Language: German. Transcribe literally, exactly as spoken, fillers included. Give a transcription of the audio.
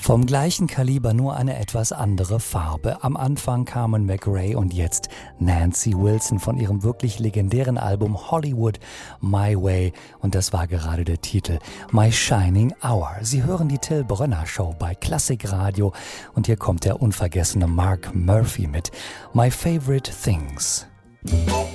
Vom gleichen Kaliber, nur eine etwas andere Farbe. Am Anfang Carmen McRae und jetzt Nancy Wilson von ihrem wirklich legendären Album Hollywood My Way. Und das war gerade der Titel My Shining Hour. Sie hören die Till Brönner Show bei Klassikradio und hier kommt der unvergessene Mark Murphy mit My Favorite Things.